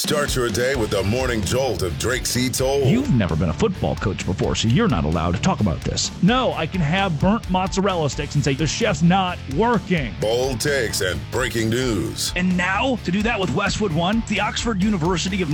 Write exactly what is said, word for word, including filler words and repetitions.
Start your day with the morning jolt of Drake C. Toll. You've never been a football coach before, so you're not allowed to talk about this. No, I can have burnt mozzarella sticks and say the chef's not working. Bold takes and breaking news. And now, to do that with Westwood One, the Oxford University of